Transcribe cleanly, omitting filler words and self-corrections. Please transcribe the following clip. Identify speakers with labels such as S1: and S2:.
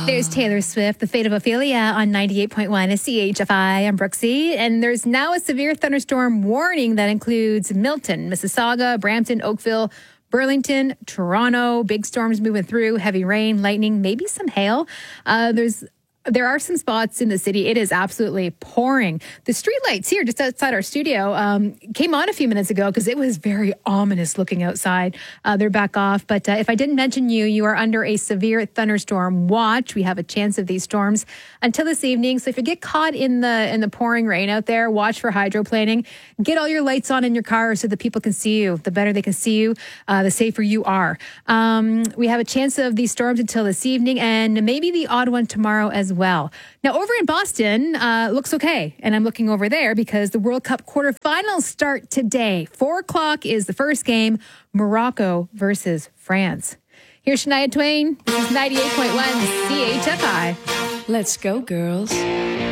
S1: There's Taylor Swift, The Fate of Ophelia on 98.1 CHFI. I'm Brooksy. And there's now a severe thunderstorm warning that includes Milton, Mississauga, Brampton, Oakville, Burlington, Toronto. Big storms moving through, heavy rain, lightning, maybe some hail. There are some spots in the city. It is absolutely pouring. The streetlights here just outside our studio came on a few minutes ago because it was very ominous looking outside. They're back off. But if I didn't mention you are under a severe thunderstorm watch. We have a chance of these storms until this evening. So if you get caught in the pouring rain out there, watch for hydroplaning. Get all your lights on in your car so that people can see you. The better they can see you, the safer you are. We have a chance of these storms until this evening and maybe the odd one tomorrow as well. Now, over in Boston, looks okay. And I'm looking over there because the World Cup quarterfinals start today. 4 o'clock is the first game, Morocco versus France. Here's Shania Twain. This is 98.1 CHFI.
S2: Let's go, girls.